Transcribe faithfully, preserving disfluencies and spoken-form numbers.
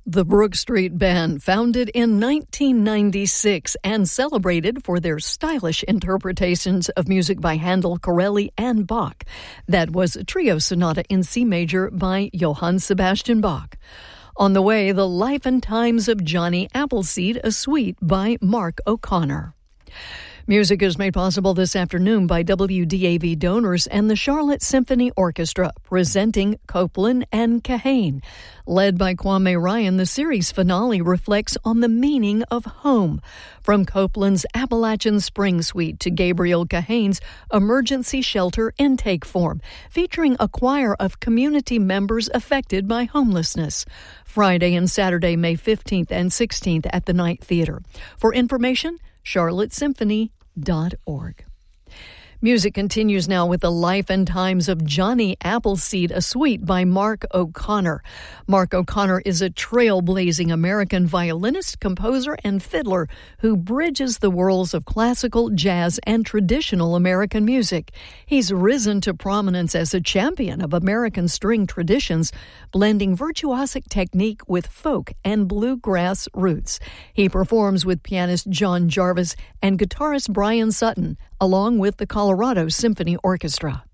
The Brook Street Band, founded in nineteen ninety-six and celebrated for their stylish interpretations of music by Handel, Corelli, and Bach. That was a trio sonata in C major by Johann Sebastian Bach. On the way, The Life and Times of Johnny Appleseed, a suite by Mark O'Connor. Music is made possible this afternoon by W D A V donors and the Charlotte Symphony Orchestra, presenting Copeland and Kahane. Led by Kwame Ryan, the series finale reflects on the meaning of home. From Copeland's Appalachian Spring Suite to Gabriel Kahane's Emergency Shelter Intake Form, featuring a choir of community members affected by homelessness. Friday and Saturday, May fifteenth and sixteenth at the Night Theater. For information, charlotte symphony dot org. Music continues now with The Life and Times of Johnny Appleseed, a suite by Mark O'Connor. Mark O'Connor is a trailblazing American violinist, composer, and fiddler who bridges the worlds of classical, jazz, and traditional American music. He's risen to prominence as a champion of American string traditions, blending virtuosic technique with folk and bluegrass roots. He performs with pianist John Jarvis and guitarist Brian Sutton, along with the Colorado Symphony Orchestra.